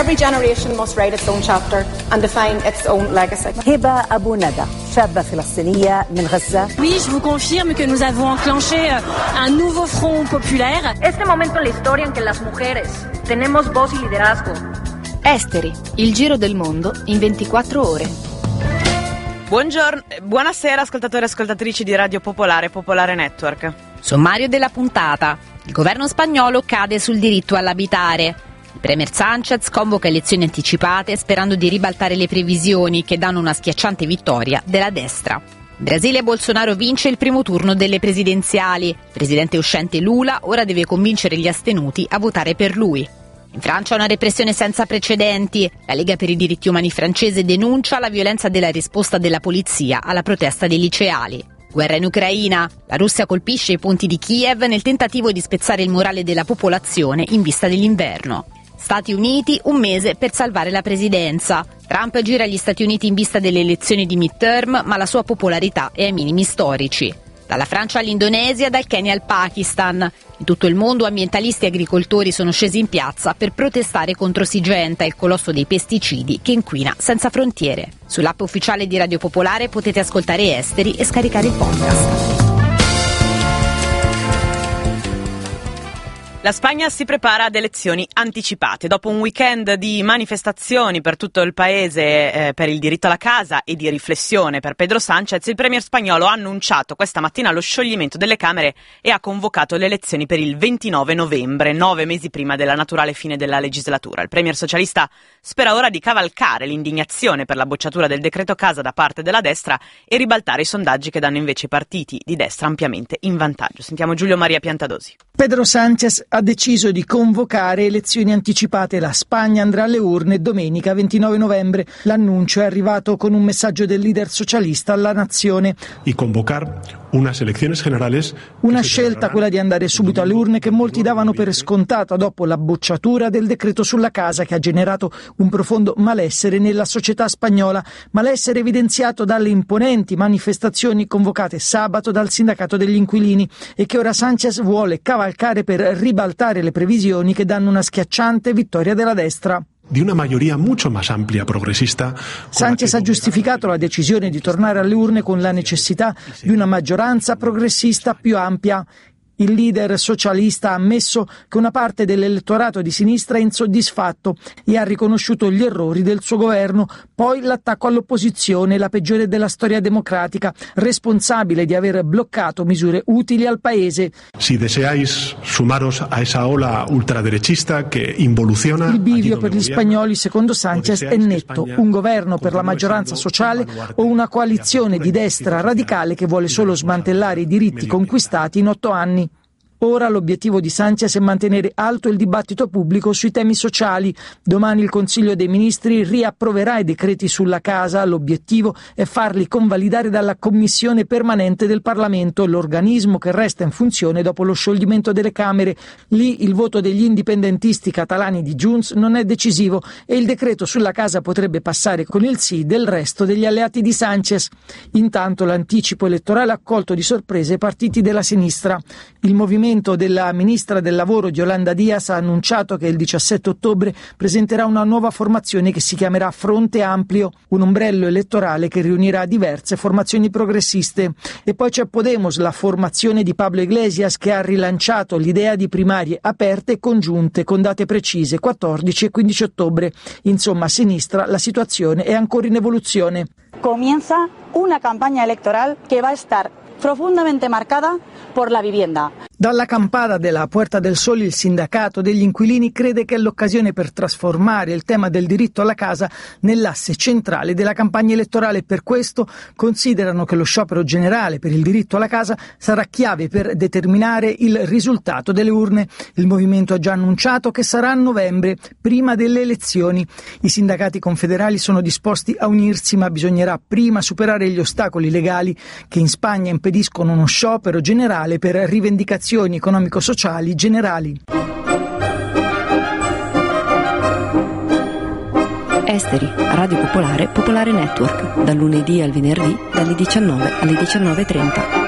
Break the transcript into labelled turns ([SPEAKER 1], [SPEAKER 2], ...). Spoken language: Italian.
[SPEAKER 1] Every generation must write its own chapter and define its own legacy.
[SPEAKER 2] هبة أبو ندى شابة فلسطينية من غزة.
[SPEAKER 3] Oui, je vous confirme que nous avons enclenché un nouveau front populaire.
[SPEAKER 4] Este momento en la historia en que las mujeres tenemos voz y liderazgo.
[SPEAKER 5] Esteri, il giro del mondo in 24 ore.
[SPEAKER 6] Buonasera ascoltatori e ascoltatrici di Radio Popolare, Popolare Network.
[SPEAKER 5] Sommario della puntata. Il governo spagnolo cade sul diritto all'abitare. Il premier Sánchez convoca elezioni anticipate sperando di ribaltare le previsioni che danno una schiacciante vittoria della destra. In Brasile Bolsonaro vince il primo turno delle presidenziali. Il presidente uscente Lula ora deve convincere gli astenuti a votare per lui. In Francia una repressione senza precedenti. La Lega per i diritti umani francese denuncia la violenza della risposta della polizia alla protesta dei liceali. Guerra in Ucraina. La Russia colpisce i ponti di Kiev nel tentativo di spezzare il morale della popolazione in vista dell'inverno. Stati Uniti, un mese per salvare la presidenza. Trump gira agli Stati Uniti in vista delle elezioni di midterm, ma la sua popolarità è ai minimi storici. Dalla Francia all'Indonesia, dal Kenya al Pakistan. In tutto il mondo ambientalisti e agricoltori sono scesi in piazza per protestare contro Syngenta, il colosso dei pesticidi che inquina senza frontiere. Sull'app ufficiale di Radio Popolare potete ascoltare Esteri e scaricare il podcast.
[SPEAKER 6] La Spagna si prepara ad elezioni anticipate. Dopo un weekend di manifestazioni per tutto il paese per il diritto alla casa e di riflessione per Pedro Sánchez, il premier spagnolo ha annunciato questa mattina lo scioglimento delle Camere e ha convocato le elezioni per il 29 novembre, 9 mesi prima della naturale fine della legislatura. Il premier socialista spera ora di cavalcare l'indignazione per la bocciatura del decreto casa da parte della destra e ribaltare i sondaggi che danno invece i partiti di destra ampiamente in vantaggio. Sentiamo Giulio Maria Piantadosi.
[SPEAKER 7] Pedro Sánchez ha deciso di convocare elezioni anticipate. La Spagna andrà alle urne domenica 29 novembre. L'annuncio è arrivato con un messaggio del leader socialista alla nazione. Una scelta, quella di andare subito alle urne, che molti davano per scontata dopo la bocciatura del decreto sulla casa, che ha generato un profondo malessere nella società spagnola. Malessere evidenziato dalle imponenti manifestazioni convocate sabato dal sindacato degli inquilini e che ora Sánchez vuole cavalcare per ribaltare le previsioni che danno una schiacciante vittoria della destra.
[SPEAKER 8] Di una maggioria mucho más amplia progresista.
[SPEAKER 7] Sánchez ha giustificato la decisione di tornare alle urne con la necessità di una maggioranza progressista più ampia. Il leader socialista ha ammesso che una parte dell'elettorato di sinistra è insoddisfatto e ha riconosciuto gli errori del suo governo. Poi l'attacco all'opposizione, la peggiore della storia democratica, responsabile di aver bloccato misure utili al paese.
[SPEAKER 8] Si deseáis sumaros a esa ola ultraderechista che involuciona.
[SPEAKER 7] Il bivio per gli spagnoli, secondo Sánchez, è netto: un governo per la maggioranza sociale o una coalizione di destra radicale che vuole solo smantellare i diritti conquistati in 8 anni. Ora l'obiettivo di Sánchez è mantenere alto il dibattito pubblico sui temi sociali. Domani il Consiglio dei Ministri riapproverà i decreti sulla casa. L'obiettivo è farli convalidare dalla Commissione permanente del Parlamento, l'organismo che resta in funzione dopo lo scioglimento delle Camere. Lì il voto degli indipendentisti catalani di Junts non è decisivo e il decreto sulla casa potrebbe passare con il sì del resto degli alleati di Sánchez. Intanto l'anticipo elettorale ha colto di sorpresa i partiti della sinistra. Il movimento della ministra del lavoro Yolanda Díaz ha annunciato che il 17 ottobre presenterà una nuova formazione che si chiamerà Fronte Amplio, un ombrello elettorale che riunirà diverse formazioni progressiste. E poi c'è Podemos, la formazione di Pablo Iglesias, che ha rilanciato l'idea di primarie aperte e congiunte con date precise, 14 e 15 ottobre. Insomma, a sinistra la situazione è ancora in evoluzione.
[SPEAKER 9] Comienza una campagna electoral que va a estar profundamente marcada por la vivienda.
[SPEAKER 7] Dalla campana della Puerta del Sole il sindacato degli inquilini crede che è l'occasione per trasformare il tema del diritto alla casa nell'asse centrale della campagna elettorale e per questo considerano che lo sciopero generale per il diritto alla casa sarà chiave per determinare il risultato delle urne. Il movimento ha già annunciato che sarà a novembre, prima delle elezioni. I sindacati confederali sono disposti a unirsi, ma bisognerà prima superare gli ostacoli legali che in Spagna impediscono uno sciopero generale per rivendicazioni economico-sociali generali.
[SPEAKER 10] Esteri, Radio Popolare, Popolare Network, dal lunedì al venerdì, dalle 19 alle 19:30.